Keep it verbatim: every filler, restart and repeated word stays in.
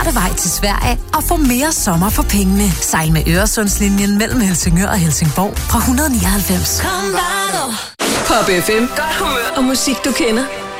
vej til Sverige og få mere sommer for pengene. Sejl med Øresundslinjen mellem Helsingør og Helsingborg fra et hundrede nioghalvfems. Pop F M. Godt humør og musik, du kender.